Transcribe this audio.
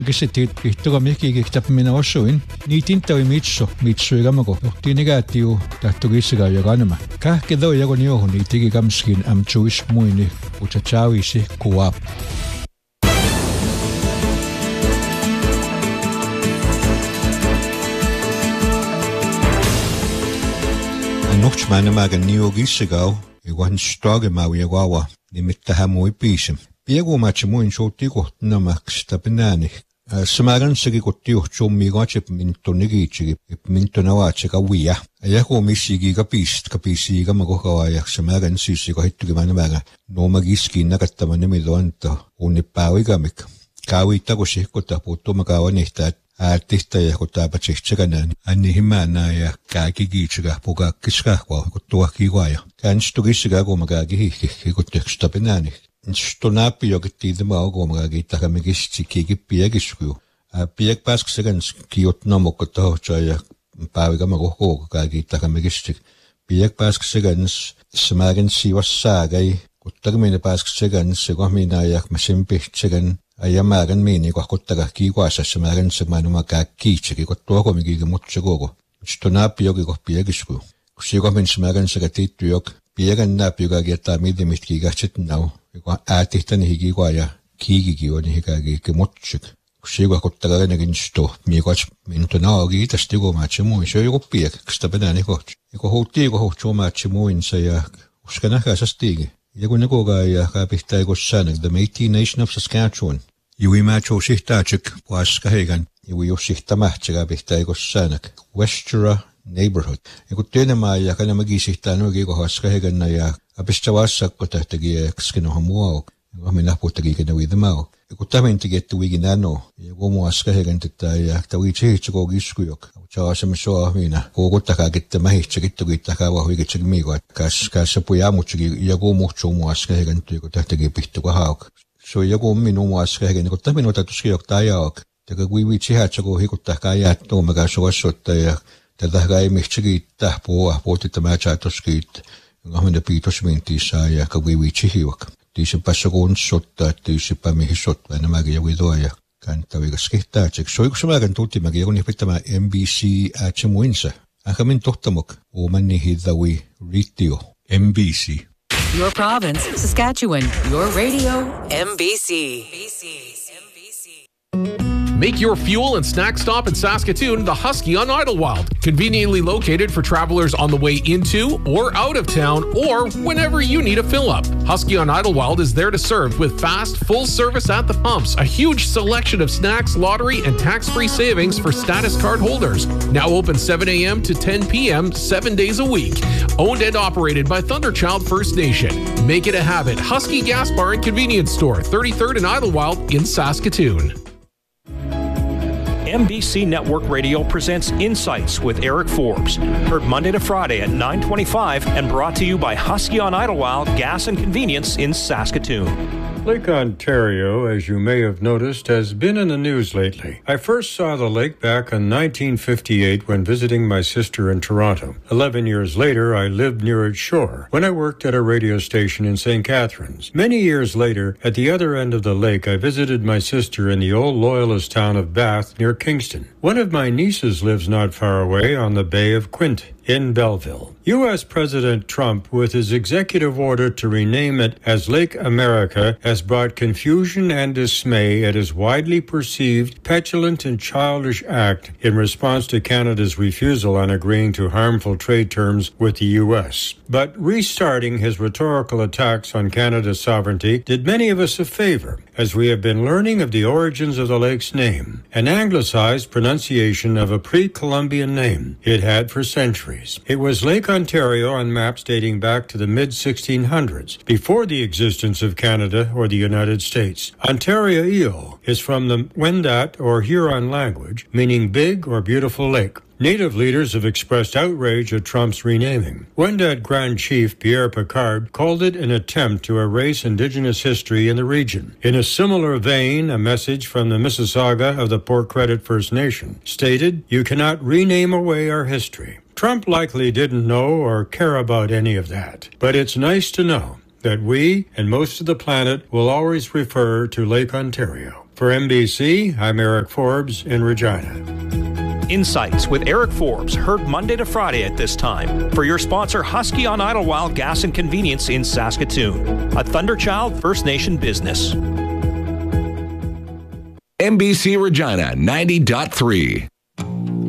Kisetit pihtogamiki tapminaosuin niitintawi mitsuigamago tinigaatiu tahtugisigaayaganama kahkedo yagoniohu niitigigamskin amchuis muini uchachawisi kuap Nuchtmanamagan niogisigau iwan stragemawiawawa nimittahamui piisim Piegumachimuin suutikuhtinamak tapinani Samaran sagikuttiu chummigaachip mintonigichigi mintonawaachiga wia ayakumissigiga kapisiga magokawayak samaran sisiga hittugimanamaga nomagiski nakattamanimidoanta unnippaawigamik kaawitakusikkuta puuttumakawanihtaat aartihtaja kutaapachihchaganani annihimaanaya kaakigiichiga pukaakkiskahwa kuttuakkiiguaya kaanstugisiga kumakaakihihkikki kuttekstapinani Stonapi jogittiidema ogomagagitakamigisi kigipiagisku. Piak pasksegan kiotnomokotahojaya paavigamagohko kagitakamigisi. Piak pasksegan samagen siwassagai kuttarmine pasksegan segomina masimpihtsegan ayamagan mini kwakottaga kikwasa samagen semanumaka kiichiki kottuakomigigi mutsegogo. Stonapi jogigopiagisku. Kusigomin samagen segatitujok Piegan napiugagietta midimihtkigachitnau. Aatihtani higiguaya kiigigioni higagi mutsik. Kusiga kottagarenegin sto miigach mintonaagi tastigumachimuin se joku piek kstapenani koht. Iko huuttiiko huutsumachimuin se ja uskanahasastigi. Ja kun nekoga ja kaapihtaiko säännög the Métis Nation of Saskatchewan. Jui macho sihtaachik puaskahegan. Jui jussihtamahtsiga pihtaiko säännög Westera neighborhood. Ja kun teenemaa ja kanamagisihtaanu kohaskahegan ja apistavassakko tähtegi ekskinohan muau. Ja minä puhuttakin uidemau. Ja kun tämänkin että uikin anno ja komuaskahegan ja tawitsihitsuko giskujok. Chaasemme soa minä. Kokottakaan että mähitsäkittäkittäkää vahvikitsäkin miiko. Kässä pujamutsakin ja komuhtsu muaskahegan kun tähtegi pihtuko hauk. Se on joku minun muaskahegan kun tämän otatuskin jokta jaak. Ja kun vitsihatsako hikuttakaa jättää mikä suosottaa ja tätä ei mihtsäkittää puhutitta chattoskiit. Ahmenda piitosmintiissa ja kavivitsihiwak. Tiisipä kunsottaa, tiisipä mihisottaa nämäkin ja vidoja. Kantavikas kehtätsek. Soikusamääkän tultimäkin joku nipittämä MBC äätsemuinsa. Ahkamin tohtamok. Uumanni hiddawi riittio. MBC. Your province, Saskatchewan. Your radio, MBC. Make your fuel and snack stop in Saskatoon the Husky on Idlewild. Conveniently located for travelers on the way into or out of town or whenever you need a fill-up. Husky on Idlewild is there to serve with fast, full service at the pumps, a huge selection of snacks, lottery, and tax-free savings for status card holders. Now open 7 a.m. to 10 p.m. 7 days a week. Owned and operated by Thunderchild First Nation. Make it a habit. Husky Gas Bar and Convenience Store, 33rd and Idlewild in Saskatoon. MBC Network Radio presents Insights with Eric Forbes. Heard Monday to Friday at 9:25 and brought to you by Husky on Idlewild Gas and Convenience in Saskatoon. Lake Ontario, as you may have noticed, has been in the news lately. I first saw the lake back in 1958 when visiting my sister in Toronto. 11 years later, I lived near its shore when I worked at a radio station in St. Catharines. Many years later, at the other end of the lake, I visited my sister in the old Loyalist town of Bath near Kingston. One of my nieces lives not far away on the Bay of Quinte in Belleville. U.S. President Trump, with his executive order to rename it as Lake America, has brought confusion and dismay at his widely perceived petulant and childish act in response to Canada's refusal on agreeing to harmful trade terms with the U.S. But restarting his rhetorical attacks on Canada's sovereignty did many of us a favor, as we have been learning of the origins of the lake's name, an anglicized pronunciation of a pre-Columbian name it had for centuries. It was Lake Ontario on maps dating back to the mid-1600s, before the existence of Canada or the United States. Ontario is from the Wendat or Huron language, meaning big or beautiful lake. Native leaders have expressed outrage at Trump's renaming. Wendat Grand Chief Pierre Picard called it an attempt to erase Indigenous history in the region. In a similar vein, a message from the Mississauga of the Port Credit First Nation stated, "You cannot rename away our history." Trump likely didn't know or care about any of that, but it's nice to know that we and most of the planet will always refer to Lake Ontario. For NBC, I'm Eric Forbes in Regina. Insights with Eric Forbes, heard Monday to Friday at this time. For your sponsor, Husky on Idlewild Gas and Convenience in Saskatoon, a Thunderchild First Nation business. NBC Regina 90.3.